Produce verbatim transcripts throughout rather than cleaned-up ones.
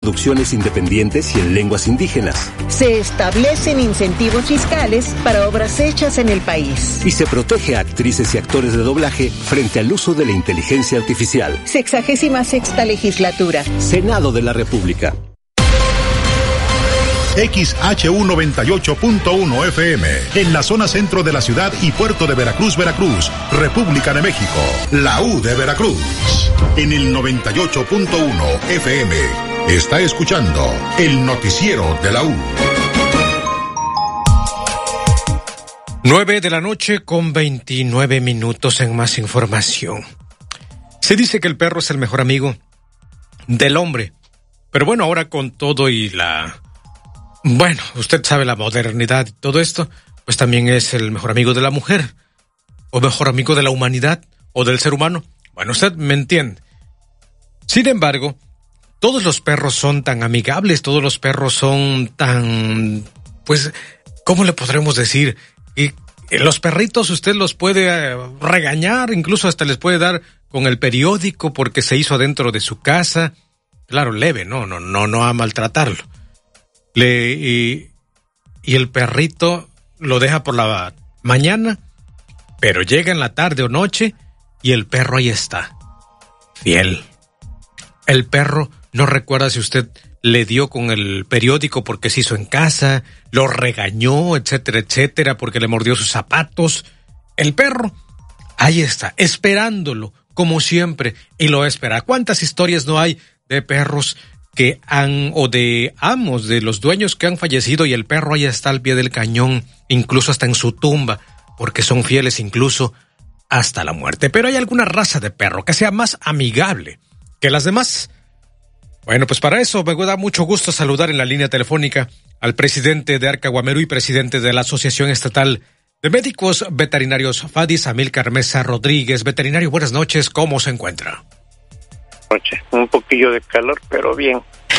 Producciones independientes y en lenguas indígenas. Se establecen incentivos fiscales para obras hechas en el país. Y se protege a actrices y actores de doblaje frente al uso de la inteligencia artificial. Sexagésima sexta legislatura. Senado de la República. X H U noventa y ocho punto uno F M, en la zona centro de la ciudad y puerto de Veracruz, Veracruz, República de México, la U de Veracruz. En el noventa y ocho punto uno F M, está escuchando el noticiero de la U. Nueve de la noche con veintinueve minutos en más información. Se dice que el perro es el mejor amigo del hombre, pero bueno, ahora con todo y la... Bueno, usted sabe la modernidad y todo esto, pues también es el mejor amigo de la mujer, o mejor amigo de la humanidad, o del ser humano. Bueno, usted me entiende. Sin embargo, todos los perros son tan amigables, todos los perros son tan, pues, ¿cómo le podremos decir? Y los perritos usted los puede regañar, incluso hasta les puede dar con el periódico porque se hizo adentro de su casa. Claro, leve, no, no, no, no a maltratarlo. Le, y, y el perrito lo deja por la mañana, pero llega en la tarde o noche y el perro ahí está, fiel. El perro no recuerda si usted le dio con el periódico porque se hizo en casa, lo regañó, etcétera, etcétera, porque le mordió sus zapatos. El perro ahí está, esperándolo, como siempre, y lo espera. ¿Cuántas historias no hay de perros que han, o de amos, de los dueños que han fallecido y el perro ahí está al pie del cañón, incluso hasta en su tumba, porque son fieles incluso hasta la muerte? Pero hay alguna raza de perro que sea más amigable que las demás. Bueno, pues para eso me da mucho gusto saludar en la línea telefónica al presidente de Arca Guamerú y presidente de la Asociación Estatal de Médicos Veterinarios FADIS, Amílcar Mesa Rodríguez. Veterinario, buenas noches, ¿cómo se encuentra? Noche, un poquillo de calor, pero bien.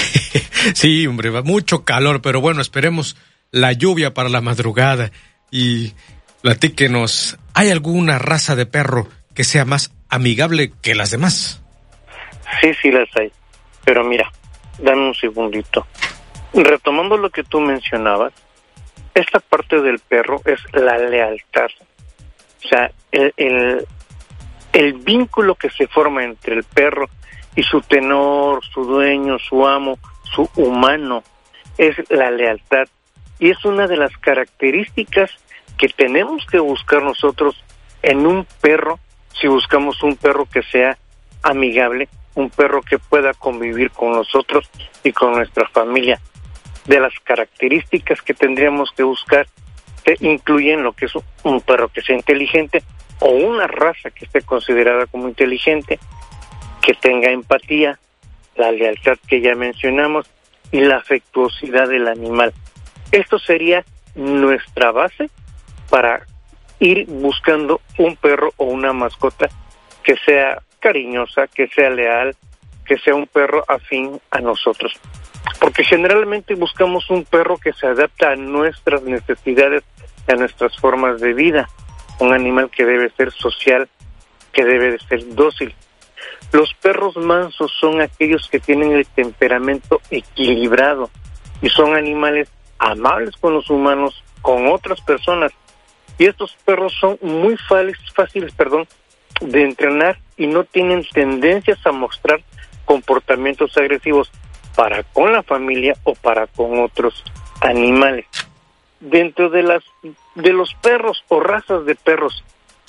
Sí, hombre, mucho calor, pero bueno, esperemos la lluvia para la madrugada. Y platíquenos, ¿hay alguna raza de perro que sea más amigable que las demás? Sí, sí las hay, pero mira, dame un segundito. Retomando lo que tú mencionabas, esta parte del perro es la lealtad. O sea, el, el, el vínculo que se forma entre el perro y su tenor, su dueño, su amo, su humano, es la lealtad. Y es una de las características que tenemos que buscar nosotros en un perro, si buscamos un perro que sea amigable, un perro que pueda convivir con nosotros y con nuestra familia. De las características que tendríamos que buscar, que incluyen lo que es un perro que sea inteligente, o una raza que esté considerada como inteligente, que tenga empatía, la lealtad que ya mencionamos y la afectuosidad del animal. Esto sería nuestra base para ir buscando un perro o una mascota que sea cariñosa, que sea leal, que sea un perro afín a nosotros. Porque generalmente buscamos un perro que se adapta a nuestras necesidades, a nuestras formas de vida. Un animal que debe ser social, que debe de ser dócil. Los perros mansos son aquellos que tienen el temperamento equilibrado y son animales amables con los humanos, con otras personas. Y estos perros son muy fáciles, fáciles, perdón, de entrenar y no tienen tendencias a mostrar comportamientos agresivos para con la familia o para con otros animales. Dentro de las de los perros o razas de perros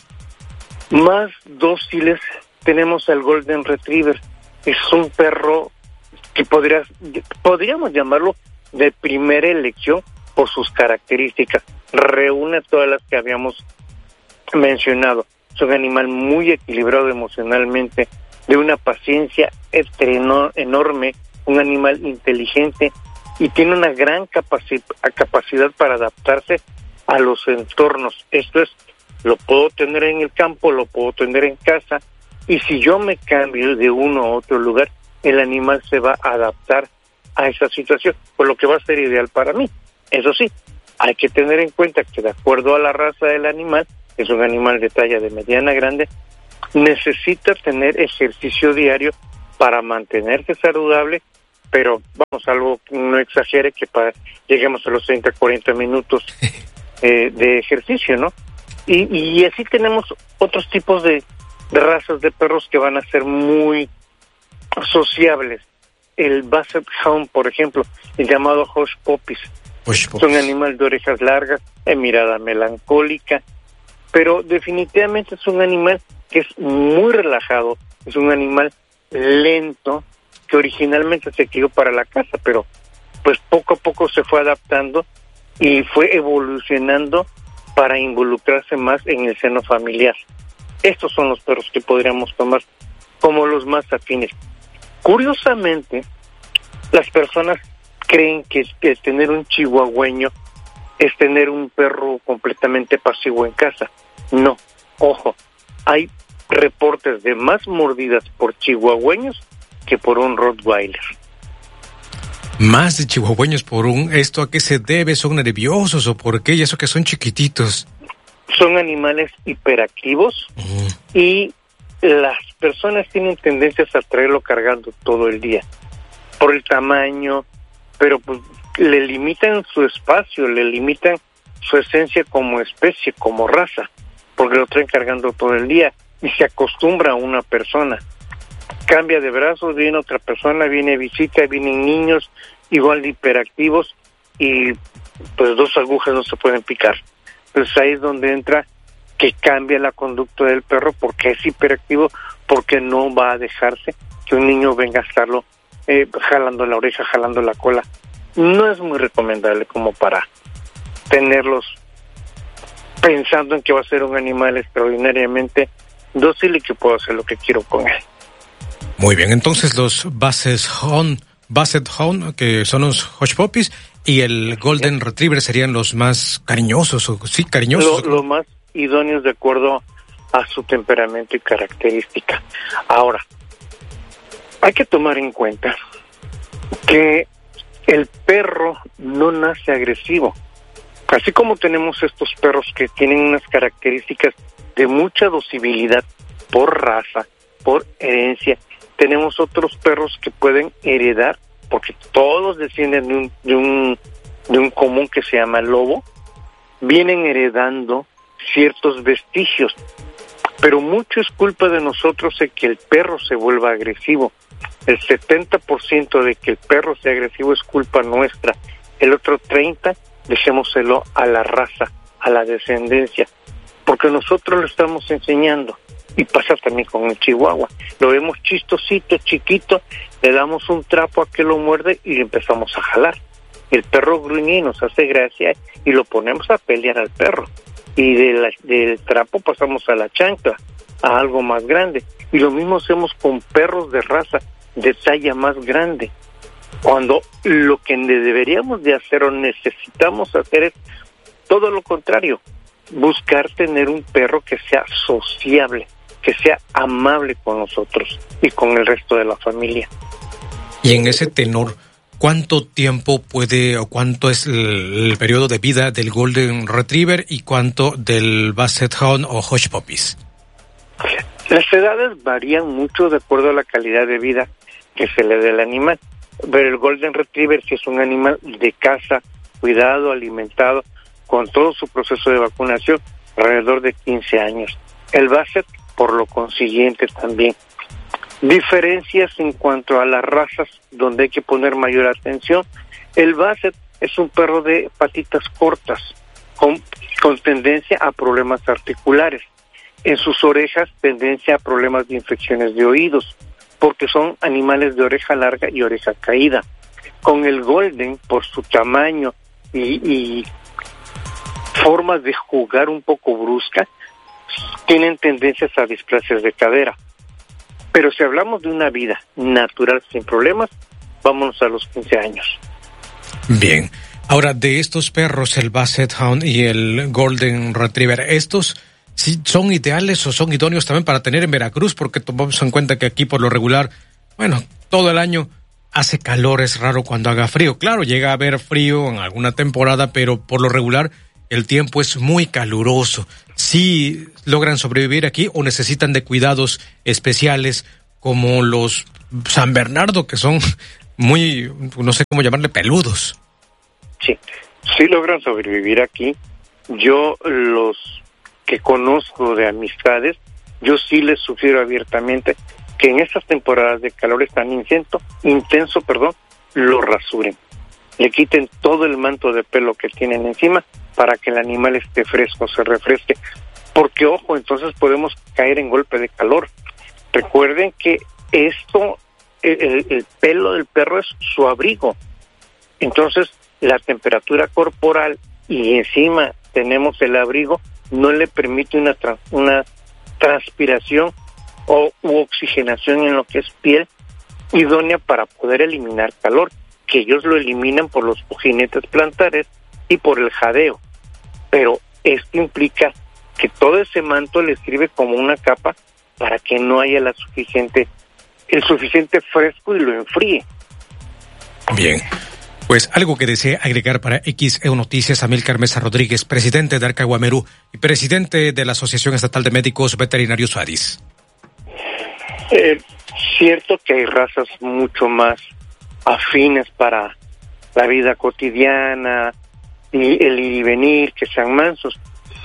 más dóciles tenemos al Golden Retriever. Es un perro que podrías, podríamos llamarlo de primera elección por sus características. Reúne todas las que habíamos mencionado. Es un animal muy equilibrado emocionalmente, de una paciencia enorme, un animal inteligente y tiene una gran capaci- capacidad para adaptarse a los entornos. Esto es, lo puedo tener en el campo, lo puedo tener en casa, y si yo me cambio de uno a otro lugar, el animal se va a adaptar a esa situación, por lo que va a ser ideal para mí. Eso sí, hay que tener en cuenta que de acuerdo a la raza del animal, es un animal de talla de mediana grande, necesita tener ejercicio diario para mantenerse saludable pero vamos, algo no exagere que para, lleguemos a los treinta, cuarenta minutos eh, de ejercicio, ¿no? Y, y así tenemos otros tipos de, de razas de perros que van a ser muy sociables. El Basset Hound, por ejemplo, el llamado Hush Puppies, es un animal de orejas largas, de mirada melancólica, pero definitivamente es un animal que es muy relajado, es un animal lento, que originalmente se crió para la casa, pero pues poco a poco se fue adaptando y fue evolucionando para involucrarse más en el seno familiar. Estos son los perros que podríamos tomar como los más afines. Curiosamente, las personas creen que, que tener un chihuahueño es tener un perro completamente pasivo en casa. No, ojo, hay reportes de más mordidas por chihuahueños que por un Rottweiler. Más de chihuahueños por un... ¿Esto a qué se debe? ¿Son nerviosos o por qué? ¿Y eso que son chiquititos? Son animales hiperactivos uh-huh. y las personas tienen tendencias a traerlo cargando todo el día por el tamaño, pero pues le limitan su espacio, le limitan su esencia como especie, como raza, porque lo traen cargando todo el día y se acostumbra a una persona. Cambia de brazos, viene otra persona, viene visita, vienen niños igual de hiperactivos y pues dos agujas no se pueden picar. Entonces ahí es donde entra que cambia la conducta del perro porque es hiperactivo, porque no va a dejarse que un niño venga a estarlo eh, jalando la oreja, jalando la cola. No es muy recomendable como para tenerlos pensando en que va a ser un animal extraordinariamente dócil y que puedo hacer lo que quiero con él. Muy bien, entonces los Basset Hound, Basset Hound, que son los Hush Puppies, y el Golden sí. Retriever serían los más cariñosos, o sí, cariñosos. Lo, lo más idóneos de acuerdo a su temperamento y característica. Ahora, hay que tomar en cuenta que el perro no nace agresivo. Así como tenemos estos perros que tienen unas características de mucha docilidad por raza, por herencia, tenemos otros perros que pueden heredar, porque todos descienden de un, de un, de un común que se llama lobo, vienen heredando ciertos vestigios, pero mucho es culpa de nosotros de que el perro se vuelva agresivo. El setenta por ciento de que el perro sea agresivo es culpa nuestra, el otro treinta por ciento dejémoselo a la raza, a la descendencia, porque nosotros lo estamos enseñando. Y pasa también con el chihuahua. Lo vemos chistosito, chiquito, le damos un trapo a que lo muerde y empezamos a jalar. El perro gruñe y nos hace gracia y lo ponemos a pelear al perro. Y de la, del trapo pasamos a la chancla, a algo más grande. Y lo mismo hacemos con perros de raza, de talla más grande. Cuando lo que deberíamos de hacer o necesitamos hacer es todo lo contrario. Buscar tener un perro que sea sociable, que sea amable con nosotros y con el resto de la familia. Y en ese tenor, ¿cuánto tiempo puede o cuánto es el, el periodo de vida del Golden Retriever y cuánto del Basset Hound o Hush Puppies? Las edades varían mucho de acuerdo a la calidad de vida que se le dé al animal. Pero el Golden Retriever, si es un animal de casa, cuidado, alimentado, con todo su proceso de vacunación, alrededor de quince años. El Basset, por lo consiguiente, también. Diferencias en cuanto a las razas donde hay que poner mayor atención. El Basset es un perro de patitas cortas, con, con tendencia a problemas articulares. En sus orejas, tendencia a problemas de infecciones de oídos, porque son animales de oreja larga y oreja caída. Con el Golden, por su tamaño y, y formas de jugar un poco brusca, tienen tendencias a displasias de cadera. Pero si hablamos de una vida natural sin problemas, vámonos a los quince años. Bien. Ahora, de estos perros, el Basset Hound y el Golden Retriever, ¿estos sí son ideales o son idóneos también para tener en Veracruz? Porque tomamos en cuenta que aquí por lo regular, bueno, todo el año hace calor, es raro cuando haga frío. Claro, llega a haber frío en alguna temporada, pero por lo regular el tiempo es muy caluroso. ¿Sí logran sobrevivir aquí o necesitan de cuidados especiales como los San Bernardo, que son muy, no sé cómo llamarle, peludos. Sí, sí logran sobrevivir aquí. Yo, los que conozco de amistades, yo sí les sugiero abiertamente que en estas temporadas de calor tan intenso, intenso, perdón, lo rasuren. Le quiten todo el manto de pelo que tienen encima para que el animal esté fresco, se refresque. Porque, ojo, entonces podemos caer en golpe de calor. Recuerden que esto, el, el pelo del perro es su abrigo. Entonces, la temperatura corporal y encima tenemos el abrigo, no le permite una, trans, una transpiración o u oxigenación en lo que es piel idónea para poder eliminar calor, que ellos lo eliminan por los cojinetes plantares y por el jadeo. Pero esto implica que todo ese manto le sirve como una capa para que no haya la suficiente, el suficiente fresco y lo enfríe. Bien. Pues algo que desee agregar para X E U Noticias, Amílcar Mesa Rodríguez, presidente de Arca Guamerú y presidente de la Asociación Estatal de Médicos Veterinarios ADIS. Eh, cierto que hay razas mucho más afines para la vida cotidiana y el ir y venir, que sean mansos.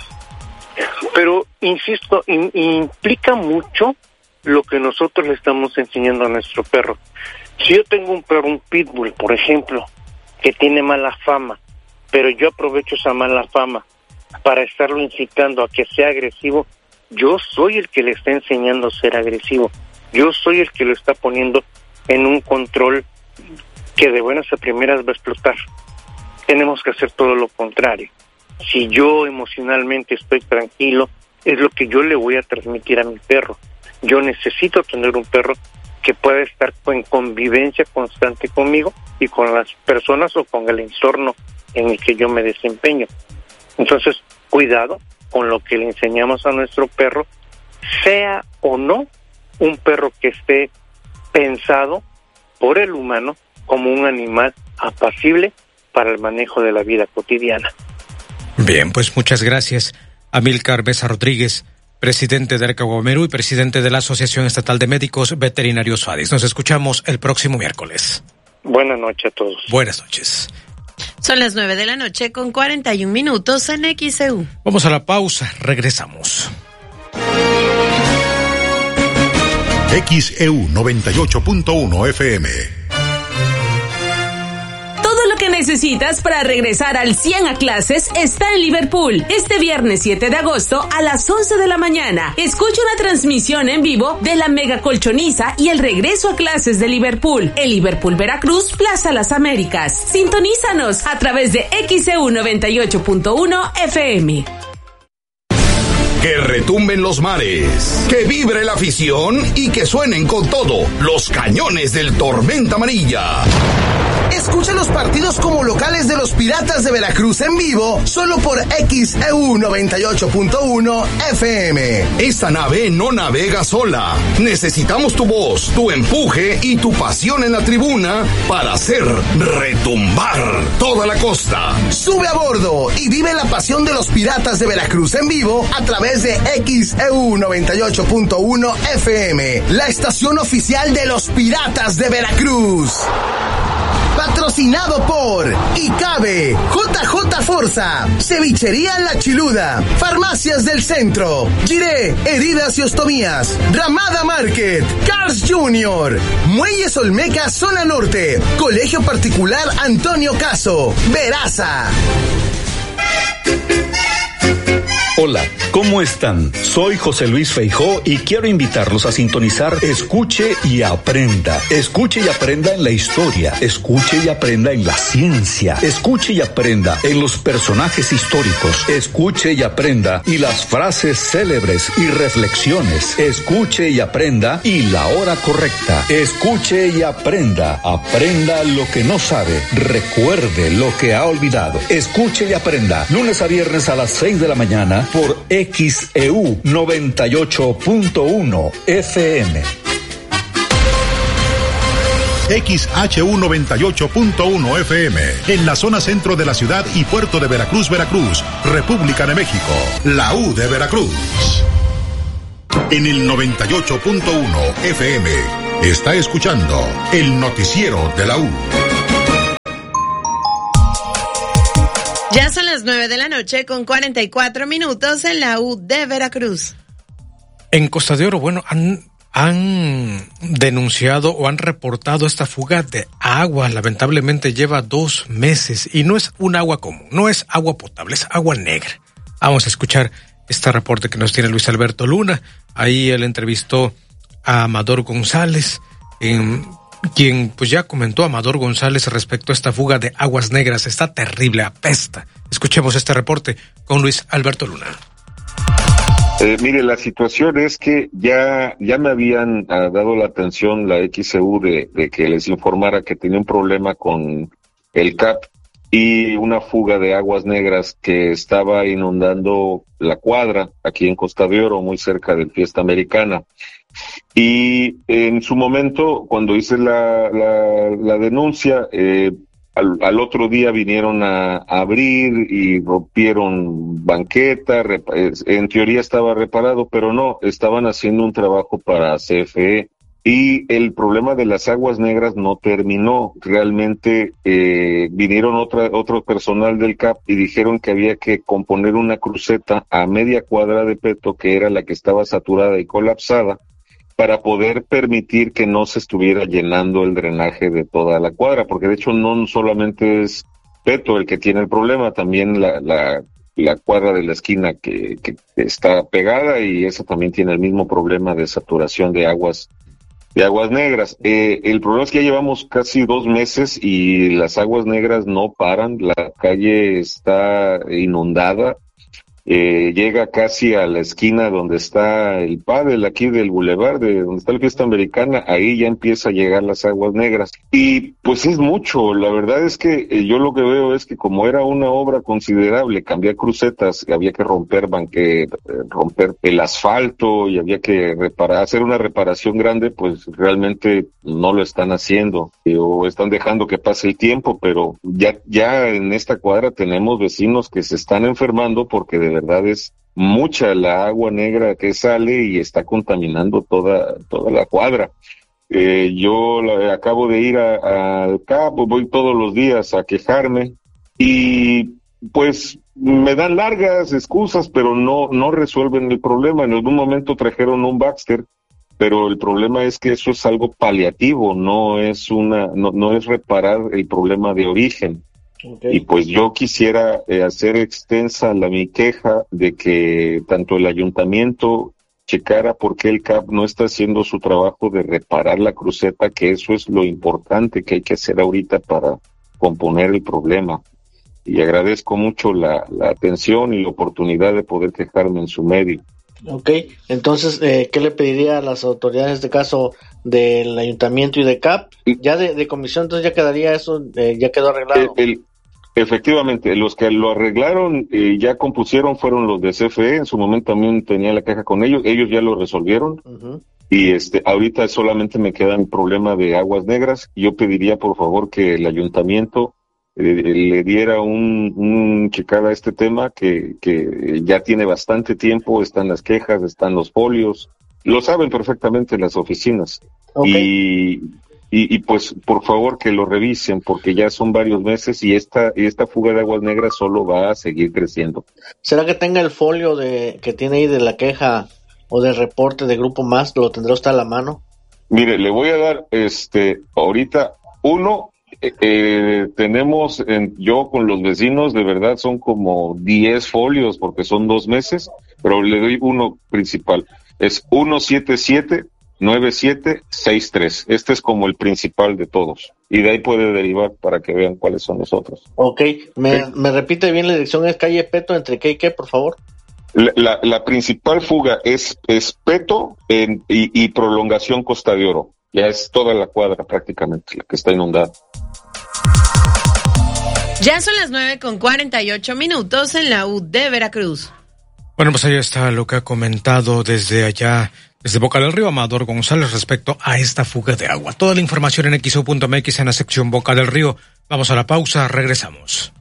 Pero, insisto, in, implica mucho lo que nosotros le estamos enseñando a nuestro perro. Si yo tengo un perro, un pitbull, por ejemplo, que tiene mala fama, pero yo aprovecho esa mala fama para estarlo incitando a que sea agresivo, yo soy el que le está enseñando a ser agresivo. Yo soy el que lo está poniendo en un control que de buenas a primeras va a explotar. Tenemos que hacer todo lo contrario. Si yo emocionalmente estoy tranquilo, es lo que yo le voy a transmitir a mi perro. Yo necesito tener un perro que pueda estar en convivencia constante conmigo y con las personas o con el entorno en el que yo me desempeño. Entonces, cuidado con lo que le enseñamos a nuestro perro, sea o no un perro que esté pensado por el humano como un animal apacible para el manejo de la vida cotidiana. Bien, pues muchas gracias, Amílcar Mesa Rodríguez, presidente de Arca Guamerú y presidente de la Asociación Estatal de Médicos Veterinarios ADIS. Nos escuchamos el próximo miércoles. Buenas noches a todos. Buenas noches. Son las nueve de la noche con cuarenta y un minutos en X E U. Vamos a la pausa, regresamos. X E U noventa y ocho punto uno F M. Que necesitas para regresar al cien a clases está en Liverpool. Este viernes siete de agosto a las once de la mañana. Escucha una transmisión en vivo de la Mega Colchoniza y el regreso a clases de Liverpool. En Liverpool, Veracruz, Plaza Las Américas. Sintonízanos a través de X E U noventa y ocho punto uno F M. Que retumben los mares, que vibre la afición y que suenen con todo los cañones del Tormenta Amarilla. Escucha los partidos como locales de los Piratas de Veracruz en vivo, solo por X E U noventa y ocho punto uno F M. Esta nave no navega sola. Necesitamos tu voz, tu empuje y tu pasión en la tribuna para hacer retumbar toda la costa. Sube a bordo y vive la pasión de los Piratas de Veracruz en vivo a través de X E U noventa y ocho punto uno F M, la estación oficial de los Piratas de Veracruz. Patrocinado por ICABE, J J Forza, Cevichería La Chiluda, Farmacias del Centro, Giré, Heridas y Ostomías, Ramada Market, Cars Junior, Muelles Olmeca Zona Norte, Colegio Particular Antonio Caso, Veraza. Hola, ¿cómo están? Soy José Luis Feijó y quiero invitarlos a sintonizar Escuche y Aprenda. Escuche y aprenda en la historia, escuche y aprenda en la ciencia, escuche y aprenda en los personajes históricos, escuche y aprenda y las frases célebres y reflexiones, escuche y aprenda y la hora correcta, escuche y aprenda, aprenda lo que no sabe, recuerde lo que ha olvidado, escuche y aprenda, lunes a viernes a las seis de la mañana por X E U noventa y ocho punto uno F M. X H U noventa y ocho punto uno F M, en la zona centro de la ciudad y puerto de Veracruz, Veracruz, República de México, la U de Veracruz. En el noventa y ocho punto uno F M, Está escuchando el noticiero de la U. Ya son las nueve de la noche con cuarenta y cuatro minutos en la U de Veracruz. En Costa de Oro, bueno, han, han denunciado o han reportado esta fuga de agua. Lamentablemente lleva dos meses y no es un agua común, no es agua potable, es agua negra. Vamos a escuchar este reporte que nos tiene Luis Alberto Luna. Ahí él entrevistó a Amador González, en quien pues ya comentó Amador González respecto a esta fuga de aguas negras. Está terrible, apesta. Escuchemos este reporte con Luis Alberto Luna. Eh, mire, la situación es que ya ya me habían uh, dado la atención la X C U de, de que les informara que tenía un problema con el C A P y una fuga de aguas negras que estaba inundando la cuadra aquí en Costa de Oro, muy cerca del Fiesta Americana. Y en su momento, cuando hice la, la, la denuncia, eh, al, al otro día vinieron a, a abrir y rompieron banqueta. Repa- en teoría estaba reparado, pero no, estaban haciendo un trabajo para C F E. Y el problema de las aguas negras no terminó. Realmente eh, vinieron otra, otro personal del C A P y dijeron que había que componer una cruceta a media cuadra de Peto, que era la que estaba saturada y colapsada, para poder permitir que no se estuviera llenando el drenaje de toda la cuadra, porque de hecho no solamente es Peto el que tiene el problema, también la, la, la cuadra de la esquina que, que está pegada, y esa también tiene el mismo problema de saturación de aguas de aguas negras. Eh, el problema es que ya llevamos casi dos meses y las aguas negras no paran, la calle está inundada. Eh, llega casi a la esquina donde está el pádel aquí del bulevar, de donde está la Fiesta Americana, ahí ya empieza a llegar las aguas negras. Y pues es mucho, la verdad es que eh, yo lo que veo es que como era una obra considerable, cambiar crucetas, había que romper banque, eh, romper el asfalto y había que reparar, hacer una reparación grande, pues realmente no lo están haciendo, eh, o están dejando que pase el tiempo, pero ya, ya en esta cuadra tenemos vecinos que se están enfermando porque de verdad es mucha la agua negra que sale y está contaminando toda toda la cuadra. Eh, yo la, acabo de ir al C A P, voy todos los días a quejarme y pues me dan largas excusas, pero no no resuelven el problema. En algún momento trajeron un Baxter, pero el problema es que eso es algo paliativo, no es una no, no es reparar el problema de origen. Okay. Y pues yo quisiera eh, hacer extensa la mi queja de que tanto el ayuntamiento checara por qué el C A P no está haciendo su trabajo de reparar la cruceta, que eso es lo importante que hay que hacer ahorita para componer el problema. Y agradezco mucho la, la atención y la oportunidad de poder quejarme en su medio. Ok, entonces, eh, ¿qué le pediría a las autoridades, en este caso del ayuntamiento y de C A P? Ya de, de comisión, entonces ya quedaría eso, eh, ya quedó arreglado. El, el, efectivamente, los que lo arreglaron y eh, ya compusieron fueron los de C F E, en su momento también tenía la queja con ellos, ellos ya lo resolvieron. Uh-huh. Y este, ahorita solamente me queda el problema de aguas negras. Yo pediría por favor que el ayuntamiento eh, le diera un, un checada a este tema que, que ya tiene bastante tiempo, están las quejas, están los folios, lo saben perfectamente las oficinas. Okay. Y, y, y pues por favor que lo revisen porque ya son varios meses y esta, y esta fuga de aguas negras solo va a seguir creciendo. ¿Será que tenga el folio de que tiene ahí de la queja o del reporte de Grupo Más? ¿Lo tendrá usted a la mano? Mire, le voy a dar este ahorita uno. Eh, eh, tenemos, en, yo con los vecinos, de verdad son como diez folios porque son dos meses, pero le doy uno principal. Es uno siete siete nueve siete seis tres. Este es como el principal de todos. Y de ahí puede derivar para que vean cuáles son los otros. Ok, ¿me, ¿me repite bien la dirección? ¿Es calle Peto, entre qué y qué, por favor? La, la, la principal fuga es, es Peto en, y, y prolongación Costa de Oro. Ya es toda la cuadra prácticamente la que está inundada. Ya son las nueve con cuarenta y ocho minutos en la U de Veracruz. Bueno, pues ahí está lo que ha comentado desde allá, desde Boca del Río, Amador González respecto a esta fuga de agua. Toda la información en equis u punto eme equis en la sección Boca del Río. Vamos a la pausa, regresamos.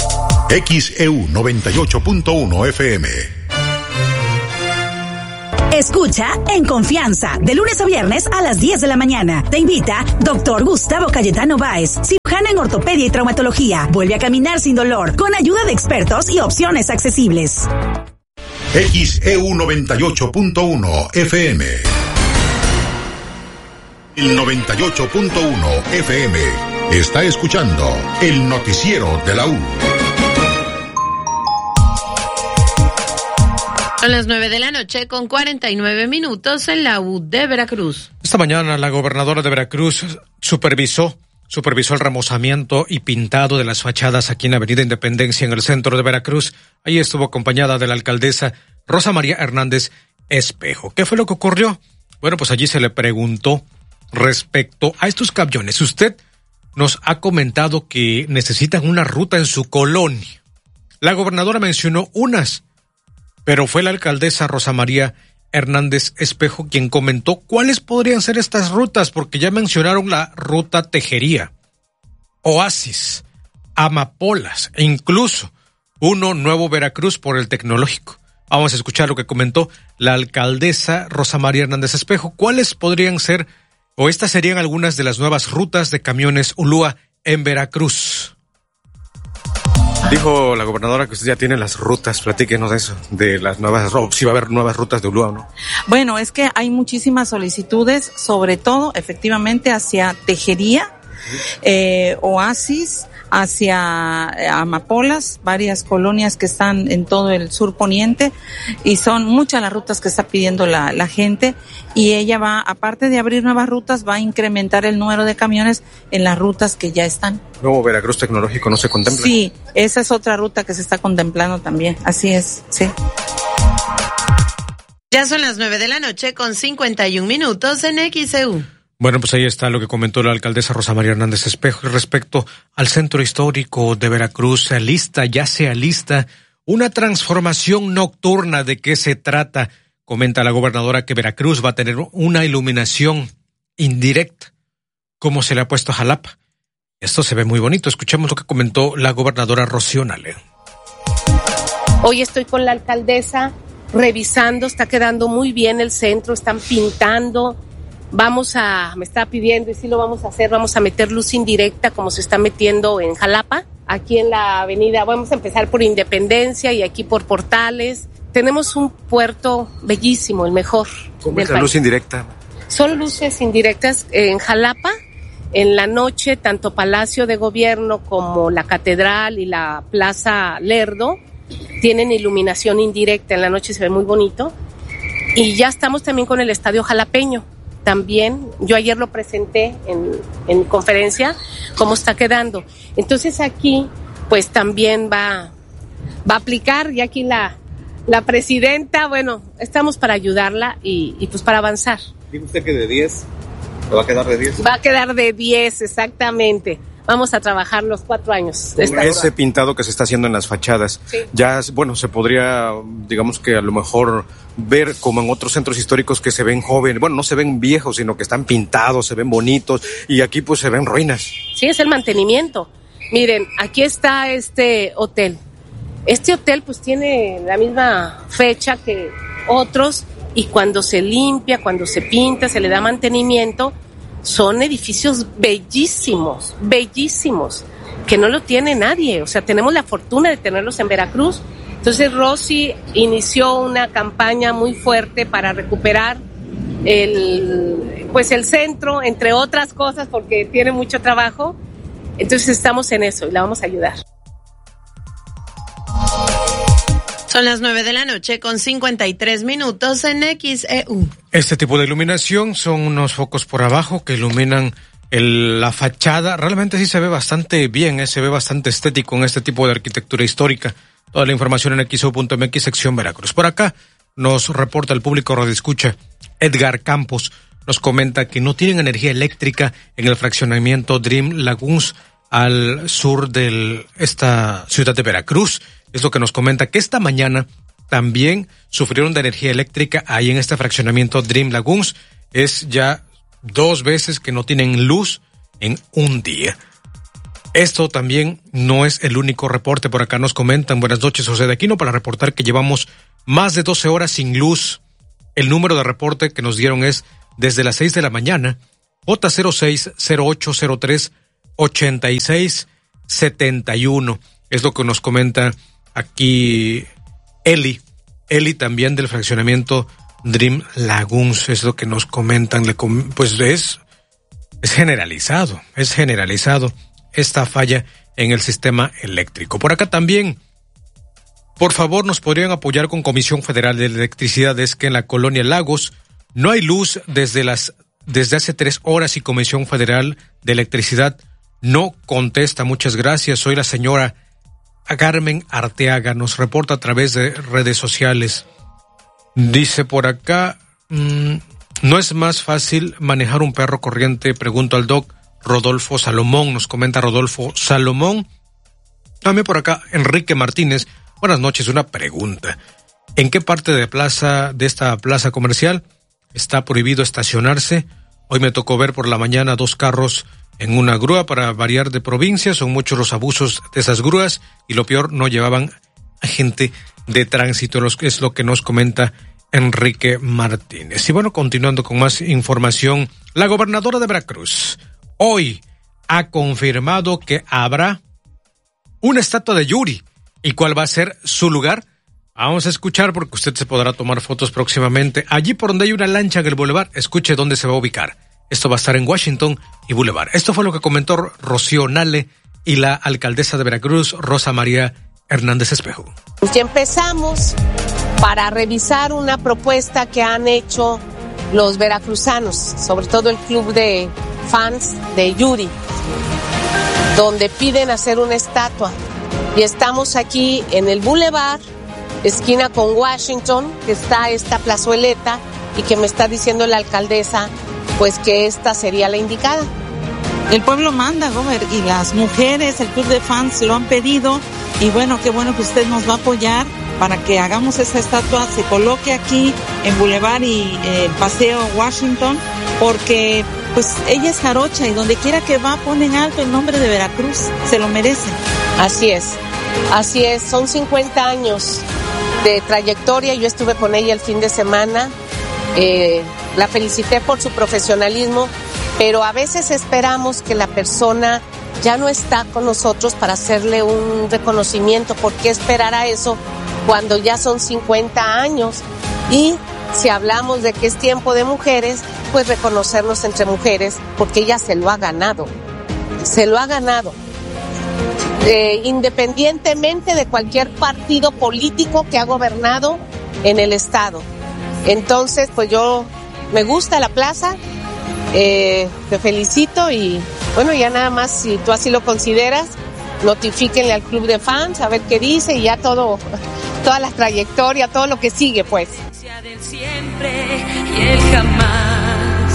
X E U noventa y ocho punto uno F M. Escucha En Confianza, de lunes a viernes a las diez de la mañana. Te invita doctor Gustavo Cayetano Báez, cirujano en ortopedia y traumatología. Vuelve a caminar sin dolor, con ayuda de expertos y opciones accesibles. X E U noventa y ocho punto uno F M. El noventa y ocho punto uno F M está escuchando el noticiero de la U. Son las nueve de la noche con cuarenta y nueve minutos en la U de Veracruz. Esta mañana la gobernadora de Veracruz supervisó, supervisó el remozamiento y pintado de las fachadas aquí en la Avenida Independencia en el centro de Veracruz. Ahí estuvo acompañada de la alcaldesa Rosa María Hernández Espejo. ¿Qué fue lo que ocurrió? Bueno, pues allí se le preguntó respecto a estos camiones. Usted nos ha comentado que necesitan una ruta en su colonia. La gobernadora mencionó unas, pero fue la alcaldesa Rosa María Hernández Espejo quien comentó cuáles podrían ser estas rutas, porque ya mencionaron la ruta Tejería, Oasis, Amapolas e incluso uno Nuevo Veracruz por el Tecnológico. Vamos a escuchar lo que comentó la alcaldesa Rosa María Hernández Espejo. ¿Cuáles podrían ser, o estas serían algunas de las nuevas rutas de camiones Ulúa en Veracruz? Dijo la gobernadora que usted ya tiene las rutas. Platíquenos de eso, de las nuevas, si va a haber nuevas rutas de Ulúa o no. Bueno, es que hay muchísimas solicitudes, sobre todo, efectivamente, hacia Tejería, eh, Oasis, hacia Amapolas, varias colonias que están en todo el sur poniente, y son muchas las rutas que está pidiendo la, la gente, y ella va, aparte de abrir nuevas rutas, va a incrementar el número de camiones en las rutas que ya están. Nuevo Veracruz Tecnológico no se contempla. Sí, esa es otra ruta que se está contemplando también, así es, sí. Ya son las nueve de la noche con cincuenta y un minutos en X E U. Bueno, pues ahí está lo que comentó la alcaldesa Rosa María Hernández Espejo respecto al centro histórico de Veracruz. Se alista, ya se alista una transformación nocturna. ¿De qué se trata? Comenta la gobernadora que Veracruz va a tener una iluminación indirecta, como se le ha puesto a Jalapa. Esto se ve muy bonito. Escuchemos lo que comentó la gobernadora Rocío Nale. Hoy estoy con la alcaldesa revisando, está quedando muy bien el centro, están pintando. Vamos a, me está pidiendo y sí lo vamos a hacer, vamos a meter luz indirecta como se está metiendo en Jalapa, aquí en la avenida, vamos a empezar por Independencia y aquí por Portales. Tenemos un puerto bellísimo, el mejor. ¿Cómo es la luz indirecta? Son luces indirectas en Jalapa, en la noche, tanto Palacio de Gobierno como la Catedral y la Plaza Lerdo tienen iluminación indirecta, en la noche se ve muy bonito. Y ya estamos también con el Estadio Jalapeño. También, yo ayer lo presenté en, en conferencia, cómo está quedando. Entonces aquí, pues también va, va a aplicar, y aquí la, la presidenta, bueno, estamos para ayudarla y, y pues para avanzar. ¿Dice usted que de diez? ¿Va a quedar de diez? Va a quedar de diez, exactamente. Vamos a trabajar los cuatro años. Ese pintado que se está haciendo en las fachadas, sí. Ya, bueno, se podría, digamos que a lo mejor ver como en otros centros históricos que se ven jóvenes, bueno, no se ven viejos, sino que están pintados, se ven bonitos, y aquí pues se ven ruinas. Sí, es el mantenimiento. Miren, aquí está este hotel. Este hotel pues tiene la misma fecha que otros, y cuando se limpia, cuando se pinta, se le da mantenimiento, son edificios bellísimos, bellísimos, que no lo tiene nadie. O sea, tenemos la fortuna de tenerlos en Veracruz. Entonces, Rosy inició una campaña muy fuerte para recuperar el, pues el centro, entre otras cosas, porque tiene mucho trabajo. Entonces, estamos en eso y la vamos a ayudar. Son las nueve de la noche con cincuenta y tres minutos en X E U. Este tipo de iluminación son unos focos por abajo que iluminan el, la fachada. Realmente sí se ve bastante bien, ¿eh? Se ve bastante estético en este tipo de arquitectura histórica. Toda la información en X E U punto M X, sección Veracruz. Por acá nos reporta el público radioescucha Edgar Campos. Nos comenta que no tienen energía eléctrica en el fraccionamiento Dream Lagoons al sur de esta ciudad de Veracruz. Es lo que nos comenta que esta mañana también sufrieron de energía eléctrica ahí en este fraccionamiento Dream Lagoons. Es ya dos veces que no tienen luz en un día. Esto también no es el único reporte. Por acá nos comentan, buenas noches, José de Aquino, para reportar que llevamos más de doce horas sin luz El número de reporte que nos dieron es desde las seis de la mañana, J cero seis cero ocho cero tres ochenta y seis setenta y uno. Es lo que nos comenta aquí Eli. Eli también del fraccionamiento Dream Lagoons, es lo que nos comentan. Le com- pues es, es generalizado, es generalizado esta falla en el sistema eléctrico. Por acá también, por favor, nos podrían apoyar con Comisión Federal de Electricidad. Es que en la colonia Lagos no hay luz desde las desde hace tres horas y Comisión Federal de Electricidad no contesta. Muchas gracias. Soy la señora Carmen Arteaga. Nos reporta a través de redes sociales. Dice por acá, mmm, ¿no es más fácil manejar un perro corriente? Pregunto al doc Rodolfo Salomón. Nos comenta Rodolfo Salomón. También por acá Enrique Martínez. Buenas noches, una pregunta. ¿En qué parte de plaza, de esta plaza comercial, está prohibido estacionarse? Hoy me tocó ver por la mañana dos carros en una grúa para variar de provincia. Son muchos los abusos de esas grúas y lo peor, no llevaban agente de tránsito. Es lo que nos comenta Enrique Martínez. Y bueno, continuando con más información, la gobernadora de Veracruz hoy ha confirmado que habrá una estatua de Yuri. ¿Y cuál va a ser su lugar? Vamos a escuchar porque usted se podrá tomar fotos próximamente. Allí por donde hay una lancha en el Boulevard, escuche dónde se va a ubicar. Esto va a estar en Washington y Boulevard. Esto fue lo que comentó Rocío Nale y la alcaldesa de Veracruz, Rosa María Hernández Espejo. Ya empezamos para revisar una propuesta que han hecho los veracruzanos, sobre todo el club de fans de Yuri, donde piden hacer una estatua. Y estamos aquí en el Boulevard, esquina con Washington, que está esta plazueleta y que me está diciendo la alcaldesa, pues que esta sería la indicada. El pueblo manda, Gober, y las mujeres, el club de fans lo han pedido, y bueno, qué bueno que usted nos va a apoyar para que hagamos esa estatua, se coloque aquí en Boulevard y eh, Paseo Washington, porque pues ella es jarocha y donde quiera que va ponen alto el nombre de Veracruz, se lo merece. Así es, así es, son cincuenta años de trayectoria, yo estuve con ella el fin de semana, eh, la felicité por su profesionalismo, pero a veces esperamos que la persona ya no está con nosotros para hacerle un reconocimiento. ¿Por qué esperar a eso cuando ya son cincuenta años? Y si hablamos de que es tiempo de mujeres, pues reconocernos entre mujeres, porque ella se lo ha ganado, se lo ha ganado. Eh, independientemente de cualquier partido político que ha gobernado en el estado. Entonces, pues yo me gusta la plaza, eh, te felicito y bueno, ya nada más, si tú así lo consideras, notifíquenle al club de fans a ver qué dice y ya todo, toda la trayectoria, todo lo que sigue, pues. Del siempre y el jamás.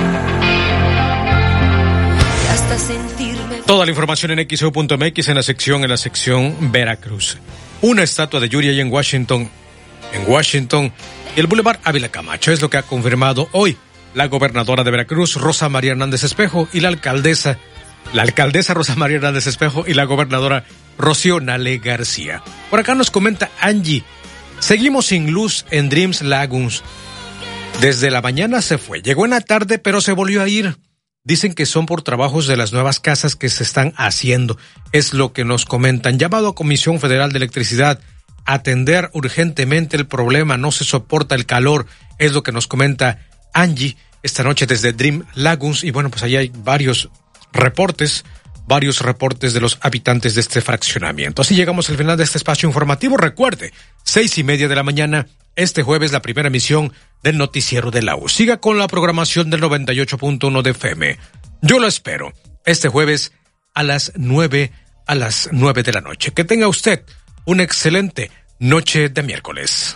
Y hasta sentirme. Toda la información en X E U punto M X en la sección, en la sección Veracruz. Una estatua de Yuri ahí en Washington, en Washington, y el Boulevard Ávila Camacho, es lo que ha confirmado hoy la gobernadora de Veracruz, Rosa María Hernández Espejo, y la alcaldesa, la alcaldesa Rosa María Hernández Espejo y la gobernadora Rocío Nale García. Por acá nos comenta Angie, seguimos sin luz en Dreams Lagoons. Desde la mañana se fue, llegó en la tarde pero se volvió a ir. Dicen que son por trabajos de las nuevas casas que se están haciendo. Es lo que nos comentan. Llamado a Comisión Federal de Electricidad, atender urgentemente el problema, no se soporta el calor. Es lo que nos comenta Angie esta noche desde Dream Lagoons. Y bueno, pues ahí hay varios reportes, varios reportes de los habitantes de este fraccionamiento. Así llegamos al final de este espacio informativo. Recuerde, seis y media de la mañana, este jueves, la primera emisión del noticiero de la U. Siga con la programación del noventa y ocho punto uno de F M. Yo lo espero este jueves a las nueve, a las nueve de la noche. Que tenga usted una excelente noche de miércoles.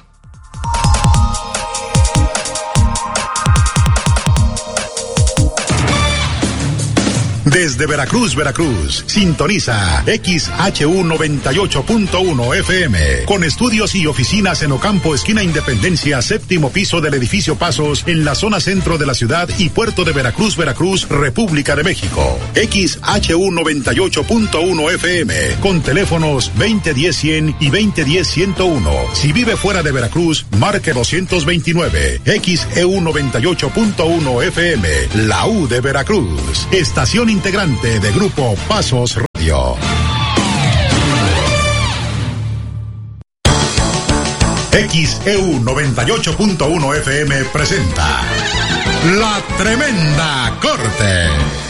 Desde Veracruz, Veracruz, sintoniza X H U noventa y ocho punto uno F M, con estudios y oficinas en Ocampo, esquina Independencia, séptimo piso del edificio Pasos, en la zona centro de la ciudad y puerto de Veracruz, Veracruz, República de México. X H U noventa y ocho punto uno F M, con teléfonos veinte diez cien y veinte diez ciento uno. Si vive fuera de Veracruz, marque doscientos veintinueve. X E U noventa y ocho punto uno F M, la U de Veracruz. Estación integrante de Grupo Pasos Radio. X E U noventa y ocho punto uno F M presenta La Tremenda Corte.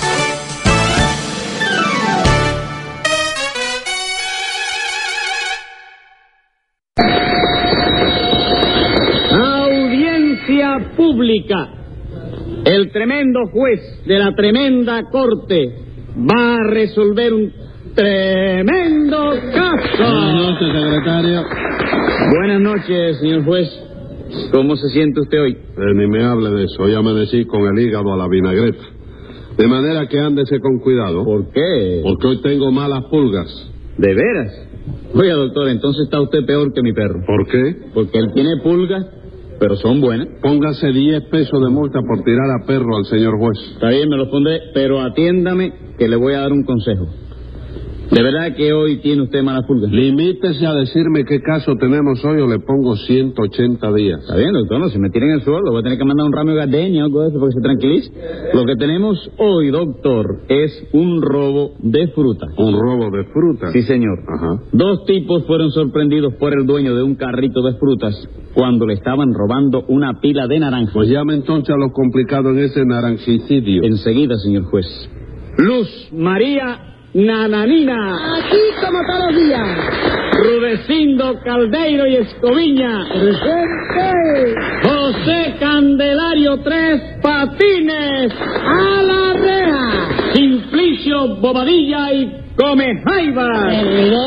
Audiencia pública. El tremendo juez de la tremenda corte va a resolver un tremendo caso. Buenas noches, secretario. Buenas noches, señor juez. ¿Cómo se siente usted hoy? Eh, ni me hable de eso. Hoy amanecí con el hígado a la vinagreta. De manera que ándese con cuidado. ¿Por qué? Porque hoy tengo malas pulgas. ¿De veras? Oiga, doctor, entonces está usted peor que mi perro. ¿Por qué? Porque él tiene pulgas, pero son buenas. Póngase diez pesos de multa por tirar a perro al señor juez. Está bien, me los pondré, pero atiéndame que le voy a dar un consejo. ¿De verdad que hoy tiene usted malas pulgas? Limítese a decirme qué caso tenemos hoy o le pongo ciento ochenta días. Está bien, doctor, no, si me tienen el sueldo, voy a tener que mandar un ramo de gardenia o algo de eso para que se tranquilice. Lo que tenemos hoy, doctor, es un robo de fruta. ¿Un robo de fruta? Sí, señor. Ajá. Dos tipos fueron sorprendidos por el dueño de un carrito de frutas cuando le estaban robando una pila de naranjas. Pues llame entonces a lo complicado en ese naranjicidio. Enseguida, señor juez. Luz María Nananina. Aquí como todos los días. Rudecindo Caldeiro y Escoviña. Presente. José Candelario Tres Patines. A la reja. Simplicio Bobadilla y Come Jaivas.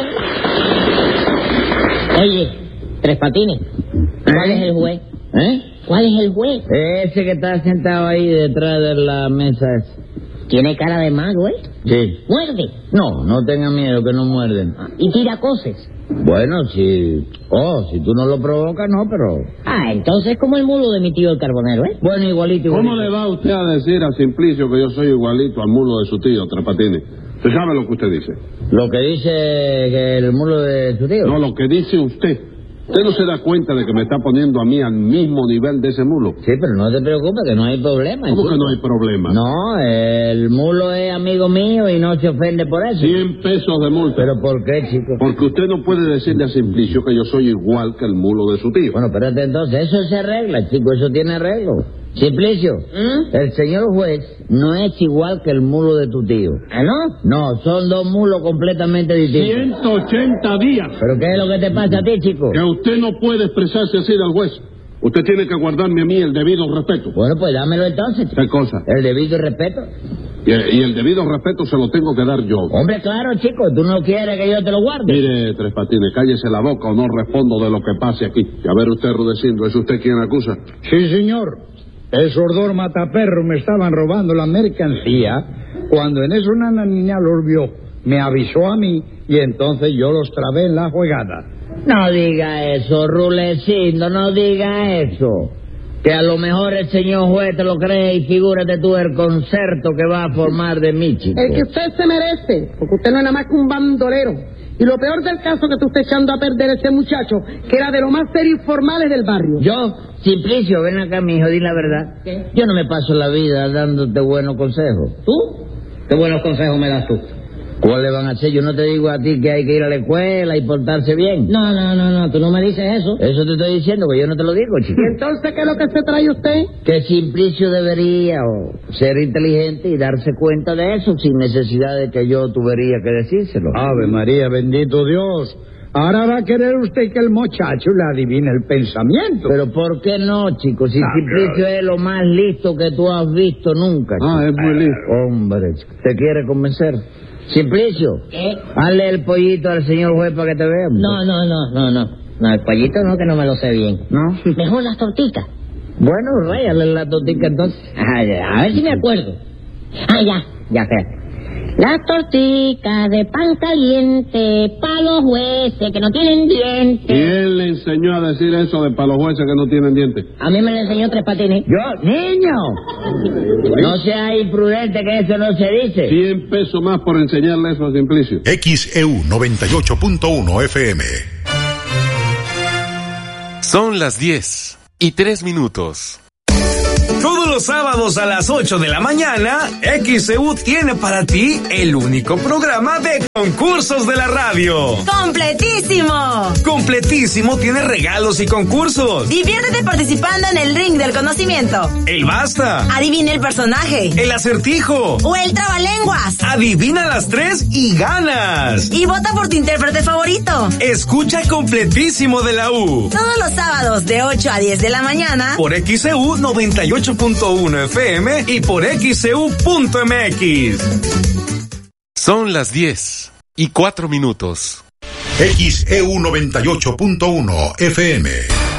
Oye, Tres Patines, ¿cuál es el juez? ¿Eh? ¿Cuál es el juez? Ese que está sentado ahí detrás de la mesa esa. ¿Tiene cara de malo, eh? Sí. ¿Muerde? No, no tenga miedo que no muerden. ¿Y tira cosas? Bueno, si... Oh, si tú no lo provocas, no, pero... Ah, entonces como el mulo de mi tío el carbonero, ¿eh? Bueno, igualito, igualito. ¿Cómo le va usted a decir a Simplicio que yo soy igualito al mulo de su tío, Tres Patines? ¿Usted sabe lo que usted dice? ¿Lo que dice que el mulo de su tío? No, lo que dice usted. ¿Usted no se da cuenta de que me está poniendo a mí al mismo nivel de ese mulo? Sí, pero no te preocupes, que no hay problema. ¿Cómo que no hay problema? No, el mulo es amigo mío y no se ofende por eso. Cien pesos de multa. ¿Pero por qué, chico? Porque usted no puede decirle a Simplicio que yo soy igual que el mulo de su tío. Bueno, espérate entonces, eso se arregla, chico, eso tiene arreglo. Simplicio, ¿Mm? El señor juez no es igual que el mulo de tu tío. ¿Ah, no? No, son dos mulos completamente distintos. ciento ochenta días. ¿Pero qué es lo que te pasa a ti, chico? Que usted no puede expresarse así del juez. Usted tiene que guardarme a mí el debido respeto. Bueno, pues dámelo entonces, chico. ¿Qué cosa? El debido respeto. Y, y el debido respeto se lo tengo que dar yo. Hombre, claro, chico, tú no quieres que yo te lo guarde. Mire, Tres Patines, cállese la boca o no respondo de lo que pase aquí. A ver usted, Rudecindo, ¿es usted quien acusa? Sí, señor. Esos dos mataperros me estaban robando la mercancía. Cuando en eso una niña los vio, me avisó a mí y entonces yo los trabé en la juegada. No diga eso, Rulecindo, no diga eso. Que a lo mejor el señor juez te lo cree y figúrate tú el concerto que va a formar de mí, chico. El que usted se merece, porque usted no es nada más que un bandolero. Y lo peor del caso que tú estás echando a perder a ese muchacho, que era de lo más serio y formales del barrio. Yo, Simplicio, ven acá, mijo, di la verdad. ¿Qué? Yo no me paso la vida dándote buenos consejos. ¿Tú? ¿Qué buenos consejos me das tú? ¿Cuáles van a ser? Yo no te digo a ti que hay que ir a la escuela y portarse bien. No, no, no, no, tú no me dices eso. Eso te estoy diciendo, que yo no te lo digo, chico. ¿Y entonces qué es lo que se trae usted? Que Simplicio debería o, ser inteligente y darse cuenta de eso sin necesidad de que yo tuviera que decírselo. Ave María, bendito Dios. Ahora va a querer usted que el muchacho le adivine el pensamiento. Pero ¿por qué no, chico? Si ah, Simplicio claro. es lo más listo que tú has visto nunca. Chico. Ah, es muy listo. Hombre, ¿te quiere convencer? Simplicio, ¿Eh? hazle el pollito al señor juez para que te vea. No, no, no, no, no. No, el pollito no, que no me lo sé bien. ¿No? Mejor las tortitas. Bueno, ráyale la tortita entonces. Ah, a ver si me acuerdo. Ah, ya, ya, espérate. Las torticas de pan caliente para los jueces que no tienen dientes. ¿Quién le enseñó a decir eso de para los jueces que no tienen dientes? A mí me lo enseñó Tres Patines. Yo, niño. No sea imprudente que eso no se dice. cien pesos más por enseñarle eso a Simplicio. X E U noventa y ocho punto uno F M. Son las diez y tres minutos. Todos los sábados a las ocho de la mañana, X E U tiene para ti el único programa de concursos de la radio. ¡Completísimo! Completísimo tiene regalos y concursos. Diviértete participando en el ring del conocimiento. El basta. Adivina el personaje. El acertijo. O el trabalenguas. Adivina las tres y ganas. Y vota por tu intérprete favorito. Escucha Completísimo de la U. Todos los sábados de ocho a diez de la mañana. Por X E U noventa y ocho punto uno F M y por X E U punto M X. Son las diez y cuatro minutos. X E U noventa y ocho punto uno F M.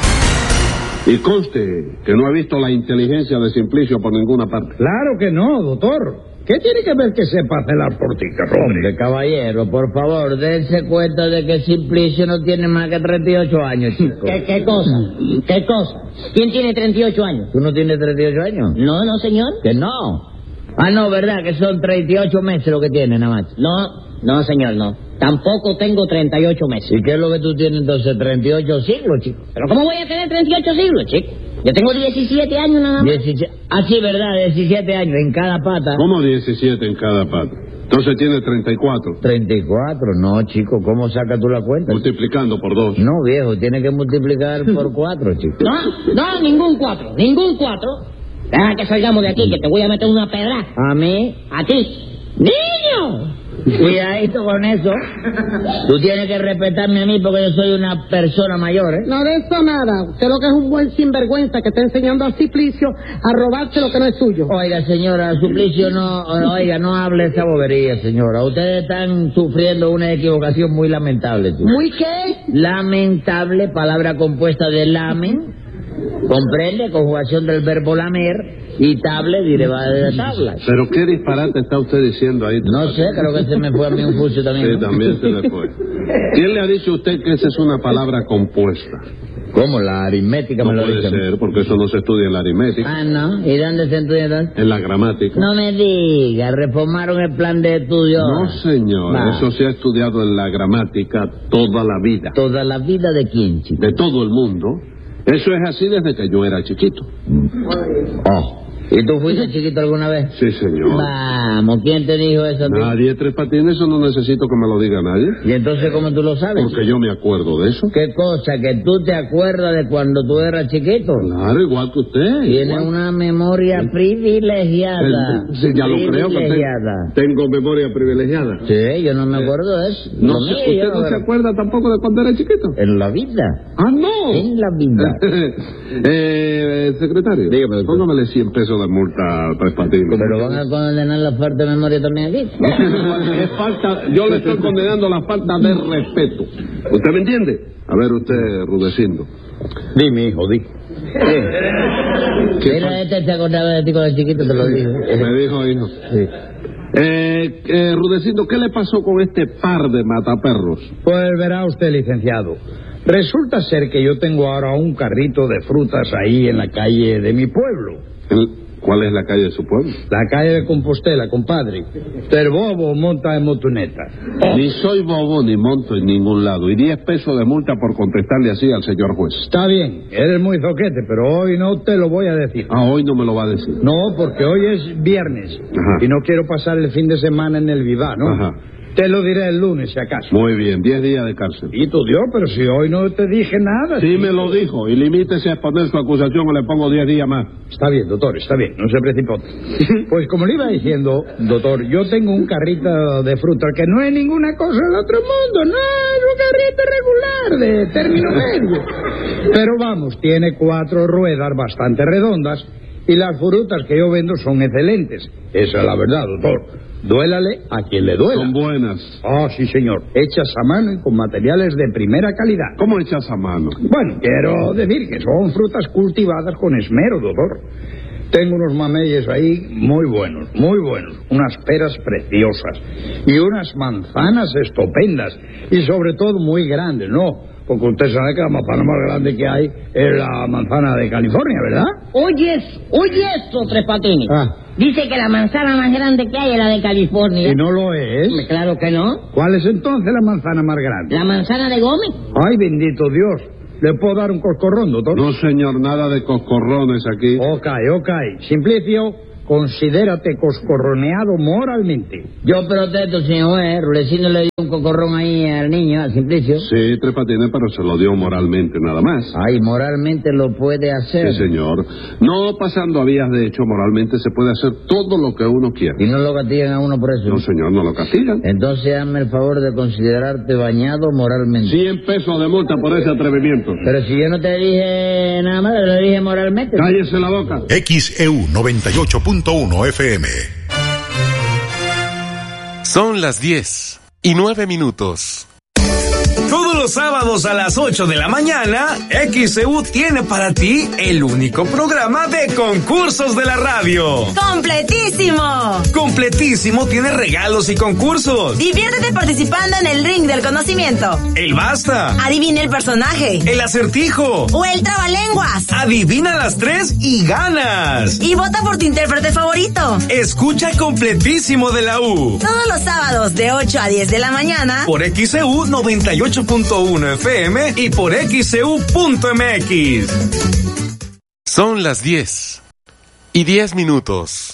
Y conste que no he visto la inteligencia de Simplicio por ninguna parte. Claro que no, doctor. ¿Qué tiene que ver que sepa hacer las torticas, hombre? Hombre, caballero, por favor, dense cuenta de que Simplicio no tiene más que treinta y ocho años, chico. ¿Qué, qué cosa? ¿Qué cosa? ¿Quién tiene treinta y ocho años? ¿Tú no tienes treinta y ocho años? No, no, señor. ¿Que no? Ah, no, ¿verdad? Que son treinta y ocho meses lo que tiene, nada más. No, no, señor, no. Tampoco tengo treinta y ocho meses. ¿Y qué es lo que tú tienes entonces? treinta y ocho siglos, chico. ¿Pero cómo voy a tener treinta y ocho siglos, chico? Yo tengo diecisiete años nada más. diecisiete Ah, sí, ¿verdad? diecisiete años en cada pata. ¿Cómo diecisiete en cada pata? Entonces tiene treinta y cuatro. treinta y cuatro, no, chico, ¿cómo sacas tú la cuenta? Multiplicando por dos. No, viejo, tiene que multiplicar por cuatro, chico. No, no, ningún cuatro, ningún cuatro. Deja que salgamos de aquí, que te voy a meter una pedra. ¿A mí? A ti. ¡Niño! Cuidadito con eso. Tú tienes que respetarme a mí porque yo soy una persona mayor, ¿eh? No de eso nada. Usted lo que es un buen sinvergüenza que está enseñando a Simplicio a robarse lo que no es suyo. Oiga, señora, Simplicio, no, oiga, no hable esa bobería, señora. Ustedes están sufriendo una equivocación muy lamentable, chico. ¿Muy qué? Lamentable, palabra compuesta de lamen, comprende, conjugación del verbo lamer, y table derivada de tabla. ¿Pero qué disparate está usted diciendo ahí? No sé, creo que se me fue a mí un fucio también. Sí, ¿no? también se le fue. ¿Quién le ha dicho a usted que esa es una palabra compuesta? ¿Cómo? ¿La aritmética no me lo puede dice? ser, porque eso no se estudia en la aritmética. Ah, ¿no? ¿Y dónde se estudia entonces? En la gramática. No me diga, reformaron el plan de estudio. No, señor, Va. eso se ha estudiado en la gramática toda la vida. ¿Toda la vida de quién, chico? De todo el mundo. Eso es así desde que yo era chiquito. Oh. ¿Y tú fuiste chiquito alguna vez? Sí, señor. Vamos, ¿quién te dijo eso? Tú? Nadie, Tres Patines, eso no necesito que me lo diga nadie. ¿Y entonces cómo tú lo sabes? Porque yo me acuerdo de eso. ¿Qué cosa? ¿Que tú te acuerdas de cuando tú eras chiquito? Claro, igual que usted. Tiene igual. una memoria privilegiada. El, sí, ya lo creo que tengo, tengo memoria privilegiada. Sí, yo no me acuerdo de eso. No Lo sé, mío, ¿usted yo no no se me- acuerda tampoco de cuando era chiquito? En la vida. Ah, no. En la vida. eh, secretario, dígame, póngamele cien pesos de multa a Tres Patines. Pero van a condenar la falta de memoria también aquí. Es falta, yo le estoy condenando la falta de respeto. ¿Usted me entiende? A ver, usted, Rudecindo. Dime, hijo, di. Mira, este se acordaba de ti cuando chiquito, te lo digo. Me dijo, hijo. Sí. Eh, eh, Rudecindo, ¿qué le pasó con este par de mataperros? Pues verá usted, licenciado. Resulta ser que yo tengo ahora un carrito de frutas ahí en la calle de mi pueblo. El- ¿Cuál es la calle de su pueblo? La calle de Compostela, compadre. Usted bobo monta en motoneta. Ni soy bobo ni monto en ningún lado. Y diez pesos de multa por contestarle así al señor juez. Está bien, eres muy zoquete, pero hoy no te lo voy a decir. Ah, hoy no me lo va a decir. No, porque hoy es viernes. Ajá. Y no quiero pasar el fin de semana en el Vivar, ¿no? Ajá. Te lo diré el lunes, si acaso. Muy bien, diez días de cárcel. Y tú, Dios, pero si hoy no te dije nada. Sí chico. me lo dijo. Y limítese a exponer su acusación o le pongo diez días más. Está bien, doctor, está bien, no se precipote. Pues como le iba diciendo, doctor, yo tengo un carrito de fruta que no es ninguna cosa del otro mundo, no, es un carrito regular de término medio. Pero vamos, tiene cuatro ruedas bastante redondas y las frutas que yo vendo son excelentes. Esa es la verdad, doctor. Duélale a quien le duela. Son buenas. Ah, sí, señor. Hechas a mano y con materiales de primera calidad. ¿Cómo echas a mano? Bueno, quiero decir que son frutas cultivadas con esmero, doctor. Tengo unos mameyes ahí muy buenos, muy buenos. Unas peras preciosas. Y unas manzanas estupendas. Y sobre todo muy grandes, ¿no? Porque usted sabe que la manzana más grande que hay es la manzana de California, ¿verdad? Oyes, oye esto, Tres Patines. Ah. Dice que la manzana más grande que hay es la de California. ¿Y no lo es? Claro que no. ¿Cuál es entonces la manzana más grande? La manzana de Gómez. Ay, bendito Dios. ¿Le puedo dar un coscorrón, doctor? No, señor, nada de coscorrones aquí. Ok, ok. Simplicio, considérate coscorroneado moralmente. Yo protesto, señor juez. Rulecindo le dio un cocorrón ahí al niño, al Simplicio. Sí, Tres Patines, pero se lo dio moralmente nada más. Ay, moralmente lo puede hacer. Sí, señor. No pasando a vías de hecho, moralmente se puede hacer todo lo que uno quiera. ¿Y no lo castigan a uno por eso? No, señor, no lo castigan. Entonces hazme el favor de considerarte bañado moralmente. Cien pesos de multa por ese atrevimiento. Pero si yo no te dije nada más, lo dije moralmente. Cállese la boca. X E U noventa y ocho punto uno F M. Son las diez y nueve minutos. Todos los sábados a las ocho de la mañana, X E U tiene para ti el único programa de concursos de la radio. ¡Completísimo! Completísimo tiene regalos y concursos. Diviértete participando en el ring del conocimiento. El basta. Adivina el personaje. El acertijo. O el trabalenguas. Adivina las tres y ganas. Y vota por tu intérprete favorito. Escucha Completísimo de la U. Todos los sábados de ocho a diez de la mañana. Por X E U noventa y ocho punto uno F M y por X E U punto M X. Son las diez y diez minutos.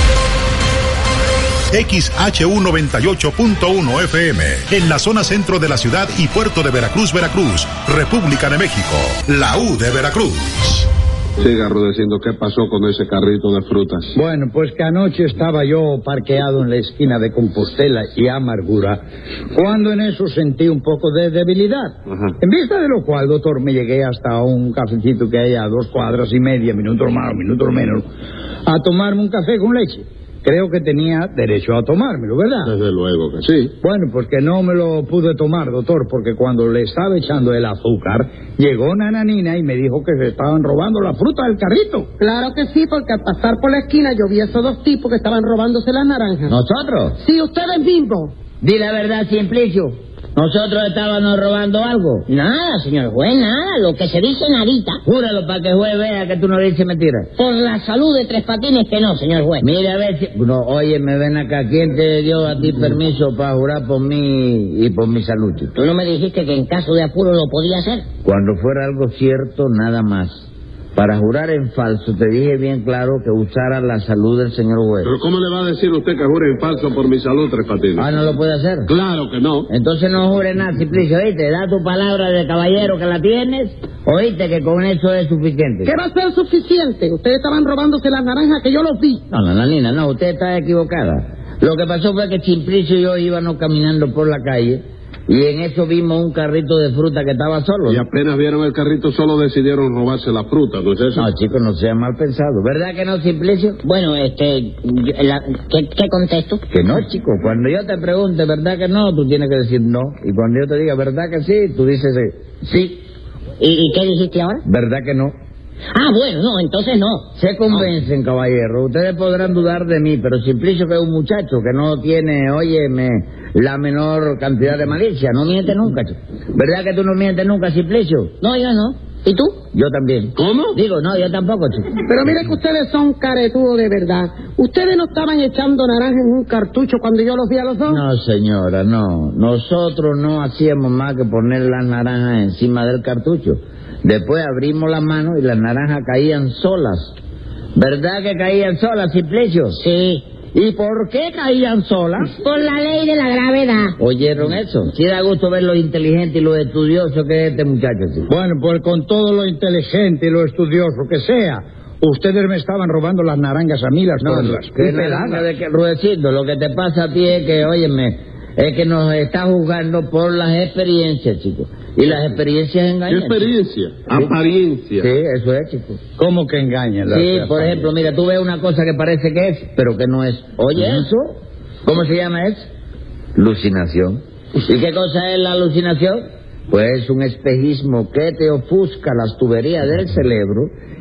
X H U noventa y ocho punto uno F M, en la zona centro de la ciudad y puerto de Veracruz, Veracruz, República de México, la U de Veracruz. Siga Rudecindo, ¿qué pasó con ese carrito de frutas? Bueno, pues que anoche estaba yo parqueado en la esquina de Compostela y Amargura, cuando en eso sentí un poco de debilidad. Ajá. En vista de lo cual, doctor, me llegué hasta un cafecito que hay a dos cuadras y media, minutos más, minutos menos, a tomarme un café con leche. Creo que tenía derecho a tomármelo, ¿verdad? Desde luego que sí. Bueno, pues que no me lo pude tomar, doctor, porque cuando le estaba echando el azúcar, llegó Nananina y me dijo que se estaban robando la fruta del carrito. Claro que sí, porque al pasar por la esquina yo vi a esos dos tipos que estaban robándose las naranjas. ¿Nosotros? Sí, ustedes mismos. Di la verdad, Simplicio. ¿Nosotros estábamos robando algo? Nada, señor juez, nada. Lo que se dice narita. Júralo para que el juez vea que tú no dices mentiras. Por la salud de Tres Patines que no, señor juez. Mira a ver si... No, oye, me ven acá. ¿Quién te dio a ti permiso para jurar por mí y por mi salud? ¿Tú no me dijiste que en caso de apuro lo podía hacer? Cuando fuera algo cierto, nada más. Para jurar en falso, te dije bien claro que usara la salud del señor juez. ¿Pero cómo le va a decir usted que jure en falso por mi salud, Tres Patines? Ah, ¿no lo puede hacer? Claro que no. Entonces no jure nada, Simplicio, ¿oíste? Da tu palabra de caballero que la tienes, oíste que con eso es suficiente. ¿Qué va a ser suficiente? Ustedes estaban robándose las naranjas que yo los vi. No, no, no, Nina, no, usted está equivocada. Lo que pasó fue que Simplicio y yo íbamos caminando por la calle y en eso vimos un carrito de fruta que estaba solo. Y apenas vieron el carrito, solo decidieron robarse la fruta, ¿no es eso? No, chicos, no sea mal pensado. ¿Verdad que no, Simplicio? Bueno, este... La, ¿qué, ¿Qué contesto? Que no, chico. Cuando yo te pregunte, ¿verdad que no? Tú tienes que decir no. Y cuando yo te diga, ¿verdad que sí? Tú dices sí. ¿Y, y qué dijiste ahora? ¿Verdad que no? Ah, bueno, no, entonces no. Se convencen, no. Caballero. Ustedes podrán dudar de mí, pero Simplicio que es un muchacho que no tiene, óyeme, la menor cantidad de malicia. No miente nunca, chico. ¿Verdad que tú no mientes nunca, Simplicio? No, yo no. ¿Y tú? Yo también. ¿Cómo? Digo, no, yo tampoco, chico. Pero mire que ustedes son caretudos de verdad. ¿Ustedes no estaban echando naranja en un cartucho cuando yo los vi a los dos? No, señora, no. Nosotros no hacíamos más que poner las naranjas encima del cartucho. Después abrimos las manos y las naranjas caían solas. ¿Verdad que caían solas, Simplicio? Sí. ¿Y por qué caían solas? Por la ley de la gravedad. ¿Oyeron eso? Sí da gusto ver lo inteligente y lo estudioso que es este muchacho. ¿Sí? Bueno, pues con todo lo inteligente y lo estudioso que sea, ustedes me estaban robando las naranjas a mí, las no, las que naranja de que, Rudecindo, lo que te pasa a ti es que, óyeme, es que nos está juzgando por las experiencias, chicos. Y las experiencias engañan. ¿Qué experiencia? ¿Sí? Apariencia. Sí, eso es, chicos. ¿Cómo que engañan? Sí, por ejemplo, mira, tú ves una cosa que parece que es, pero que no es. Oye, uh-huh. Eso, ¿cómo se llama eso? Alucinación. ¿Y qué cosa es la alucinación? Pues un espejismo que te ofusca las tuberías del cerebro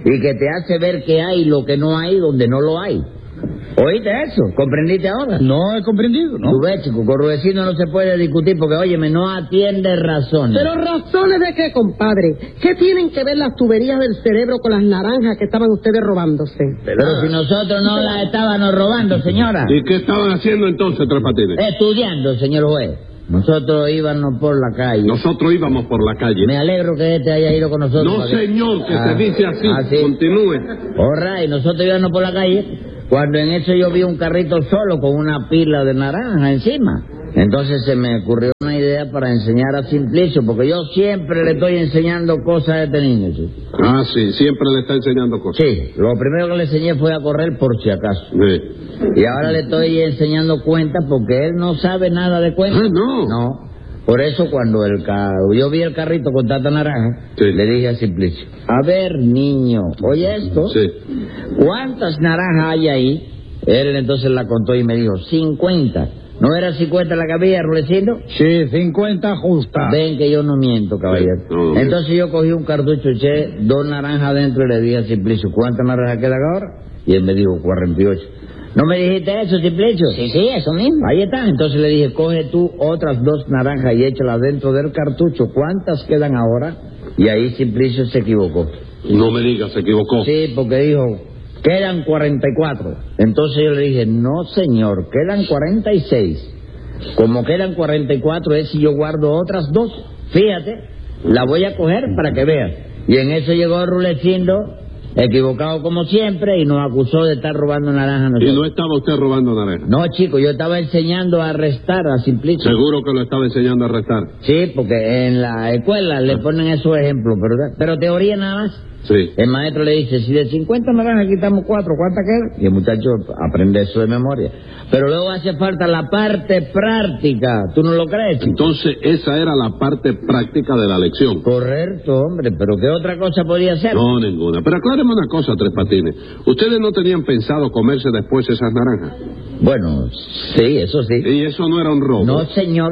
y que te hace ver que hay lo que no hay donde no lo hay. ¿Oíste eso? ¿Comprendiste ahora? No he comprendido, ¿no? Tú ves, chico, con Rudecindo no se puede discutir porque, óyeme, no atiende razones. ¿Pero razones de qué, compadre? ¿Qué tienen que ver las tuberías del cerebro con las naranjas que estaban ustedes robándose? Pero si nosotros no las estábamos robando, señora. ¿Y qué estaban haciendo entonces, Tres Patines? Estudiando, señor juez. Nosotros íbamos por la calle. Nosotros íbamos por la calle. Me alegro que este haya ido con nosotros. No, señor, que, que ah, se dice así. Ah, ¿sí? Continúe. All right, nosotros íbamos por la calle. Cuando en eso yo vi un carrito solo con una pila de naranja encima. Entonces se me ocurrió una idea para enseñar a Simplicio, porque yo siempre le estoy enseñando cosas a este niño, ¿sí? Ah, sí, siempre le está enseñando cosas. Sí, lo primero que le enseñé fue a correr por si acaso. Sí. Y ahora le estoy enseñando cuentas porque él no sabe nada de cuentas. Ah, no. No. Por eso cuando el ca... yo vi el carrito con tanta naranja, sí, le dije a Simplicio, a ver, niño, oye esto, sí, ¿cuántas naranjas hay ahí? Él entonces la contó y me dijo, cincuenta. ¿No era cincuenta la que había, Rudecindo? Sí, cincuenta justa. Ven que yo no miento, caballero. Sí, no, no. Entonces yo cogí un cartucho, eché dos naranjas adentro y le dije a Simplicio, ¿cuántas naranjas quedan ahora? Y él me dijo, cuarenta y ocho. ¿No me dijiste eso, Simplicio? Sí, sí, eso mismo. Ahí está. Entonces le dije, coge tú otras dos naranjas y échalas dentro del cartucho. ¿Cuántas quedan ahora? Y ahí Simplicio se equivocó. No me digas, se equivocó. Sí, porque dijo, quedan cuarenta y cuatro. Entonces yo le dije, no, señor, quedan cuarenta y seis. Como quedan cuarenta y cuatro es si yo guardo otras dos. Fíjate, la voy a coger para que veas. Y en eso llegó Rudecindo, equivocado como siempre, y nos acusó de estar robando naranjas. ¿Y no estaba usted robando naranjas? No, chico, yo estaba enseñando a restar a Simplicio. ¿Seguro que lo estaba enseñando a restar? Sí, porque en la escuela le ponen esos ejemplos, ¿verdad? Pero teoría nada más. Sí. El maestro le dice, si de cincuenta naranjas quitamos cuatro, ¿cuántas quedan? Y el muchacho aprende eso de memoria. Pero luego hace falta la parte práctica, ¿tú no lo crees? Entonces esa era la parte práctica de la lección. Correcto, hombre, pero ¿qué otra cosa podía ser? No, ninguna. Pero acláreme una cosa, Tres Patines. ¿Ustedes no tenían pensado comerse después esas naranjas? Bueno, sí, eso sí. ¿Y eso no era un robo? No, señor.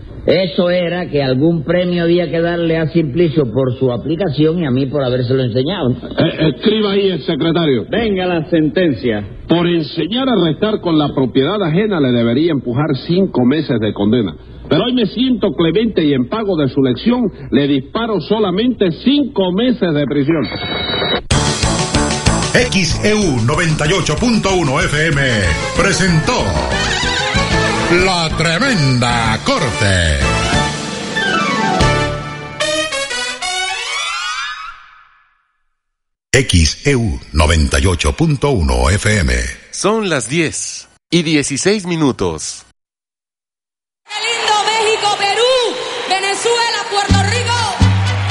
Eso era que algún premio había que darle a Simplicio por su aplicación y a mí por habérselo enseñado. Eh, escriba ahí el secretario. Venga la sentencia. Por enseñar a restar con la propiedad ajena le debería empujar cinco meses de condena. Pero hoy me siento clemente y en pago de su lección le disparo solamente cinco meses de prisión. X E U noventa y ocho punto uno F M presentó La Tremenda Corte. X E U noventa y ocho punto uno F M. Son las diez y dieciséis minutos. ¡Qué lindo México, Perú, Venezuela!